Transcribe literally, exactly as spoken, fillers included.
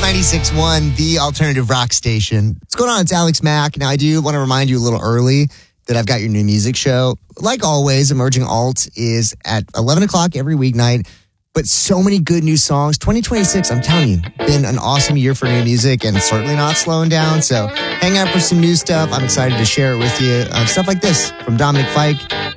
ninety-six point one, the alternative rock station. What's going on? It's Alex Mack. Now, I do want to remind you a little early that I've got your new music show. Like always, Emerging Alt is at eleven o'clock every weeknight. But so many good new songs. twenty twenty-six, I'm telling you, been an awesome year for new music and certainly not slowing down. So hang out for some new stuff. I'm excited to share it with you. Uh, stuff like this from Dominic Fike,